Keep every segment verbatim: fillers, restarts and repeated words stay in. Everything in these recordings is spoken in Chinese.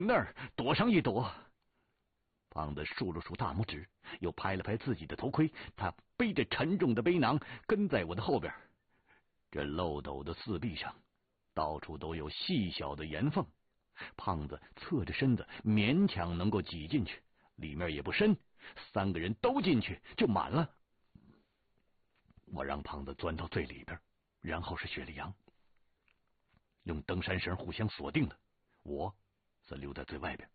那儿躲上一躲。胖子竖了竖大拇指，又拍了拍自己的头盔。他背着沉重的背囊跟在我的后边。这漏斗的四壁上到处都有细小的岩缝，胖子侧着身子勉强能够挤进去，里面也不深，三个人都进去就满了。我让胖子钻到最里边，然后是雪莉杨，用登山绳互相锁定的，我则留在最外边。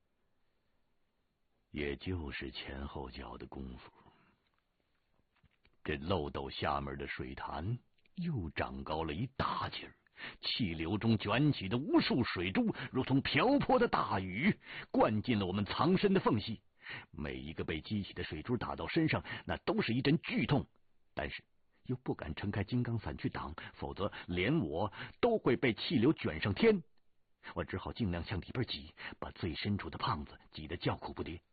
也就是前后脚的功夫，这漏斗下面的水潭又长高了一大截儿，气流中卷起的无数水珠如同瓢泼的大雨，灌进了我们藏身的缝隙。每一个被激起的水珠打到身上，那都是一阵剧痛，但是又不敢撑开金刚伞去挡，否则连我都会被气流卷上天。我只好尽量向里边挤，把最深处的胖子挤得叫苦不迭。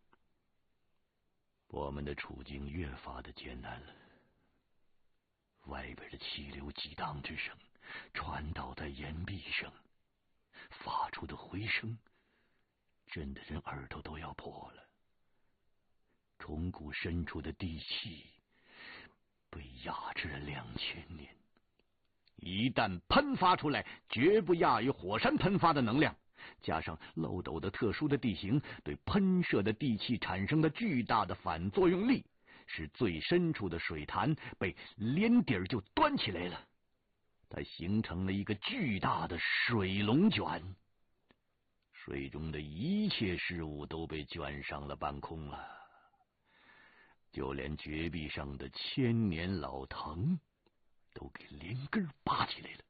我们的处境越发的艰难了。外边的气流激荡之声传导在岩壁上，发出的回声震得人耳朵都要破了。虫谷深处的地气被压制了两千年，一旦喷发出来，绝不亚于火山喷发的能量。加上漏斗的特殊的地形对喷射的地气产生的巨大的反作用力，使最深处的水潭被连底儿就端起来了，它形成了一个巨大的水龙卷，水中的一切事物都被卷上了半空了，就连绝壁上的千年老藤都给连根拔起来了。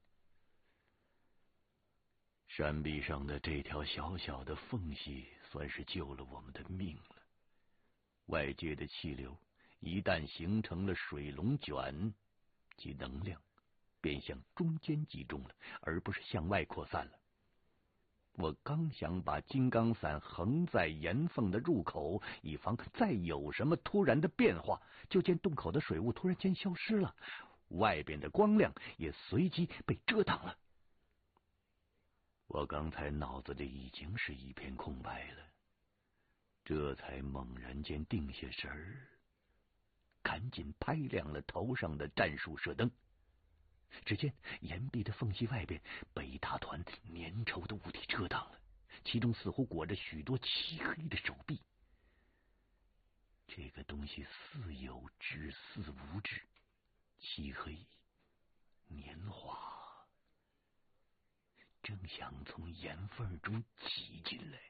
山壁上的这条小小的缝隙算是救了我们的命了。外界的气流一旦形成了水龙卷，其能量便向中间集中了，而不是向外扩散了。我刚想把金刚伞横在岩缝的入口，以防再有什么突然的变化，就见洞口的水雾突然间消失了，外边的光亮也随即被遮挡了。我刚才脑子里已经是一片空白了，这才猛然间定下神儿，赶紧拍亮了头上的战术射灯。只见岩壁的缝隙外边被一大团粘稠的物体遮挡了，其中似乎裹着许多漆黑的手臂。这个东西似有质似无质，漆黑年华，正想从岩缝中挤进来。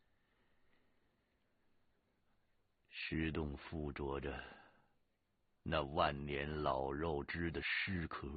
石洞附着着那万年老肉汁的尸壳，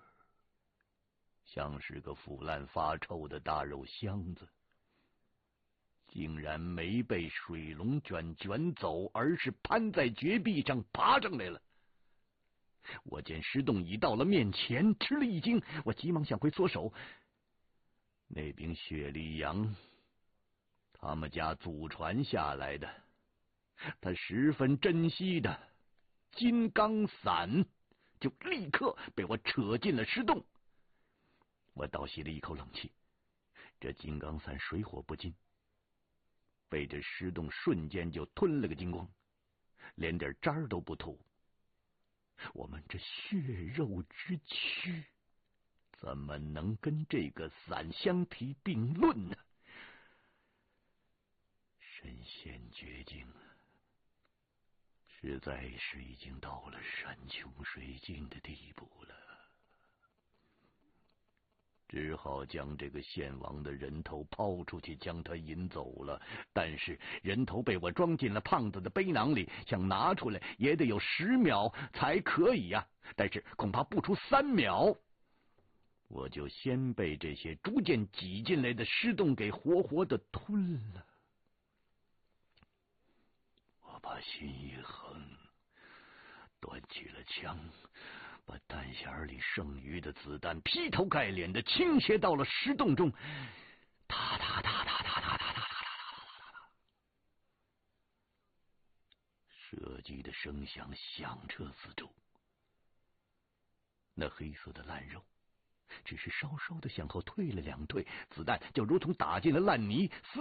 像是个腐烂发臭的大肉箱子，竟然没被水龙卷卷走，而是攀在绝壁上爬上来了。我见石洞已到了面前，吃了一惊，我急忙向回缩手。那柄雪莉杨他们家祖传下来的，他十分珍惜的金刚伞就立刻被我扯进了石洞。我倒吸了一口冷气，这金刚伞水火不侵，被这石洞瞬间就吞了个精光，连点渣儿都不吐。我们这血肉之躯怎么能跟这个伞相提并论呢？身陷绝境，实在是已经到了山穷水尽的地步了，只好将这个献王的人头抛出去，将他引走了。但是人头被我装进了胖子的背囊里，想拿出来也得有十秒才可以呀、啊，但是恐怕不出三秒，我就先被这些逐渐挤进来的尸洞给活活的吞了。我把心一横，端起了枪，把弹匣里剩余的子弹劈头盖脸的倾泻到了石洞中，哒哒哒哒哒哒哒哒哒哒哒哒，射击的声响响彻四周。那黑色的烂肉只是稍稍的向后退了两退，子弹就如同打进了烂泥，